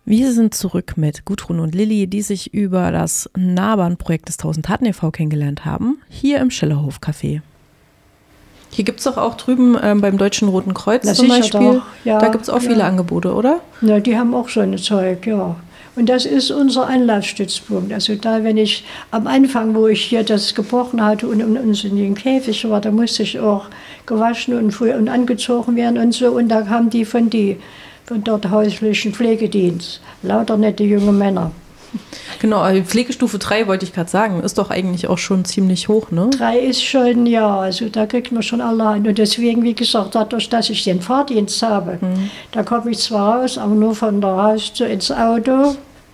Wir sind zurück mit Gudrun und Lilly, die sich über das Nahbahnprojekt des 1000 Taten e.V. kennengelernt haben, hier im Schillerhof Café. Hier gibt es doch auch drüben beim Deutschen Roten Kreuz zum Beispiel, ja, da gibt es auch viele Angebote, oder? Ja, die haben auch so ein Zeug, ja. Und das ist unser Anlaufstützpunkt. Also da, wenn ich am Anfang, wo ich hier das gebrochen hatte und uns in den Käfig war, da musste ich auch gewaschen und angezogen werden und so. Und da kamen die von dort häuslichen Pflegedienst. Lauter nette junge Männer. Genau, Pflegestufe 3 wollte ich gerade sagen, ist doch eigentlich auch schon ziemlich hoch, ne? 3 ist schon, ja, also da kriegt man schon allein. Und deswegen, wie gesagt, dadurch, dass ich den Fahrdienst habe, da komme ich zwar raus, aber nur von der Haustür ins Auto.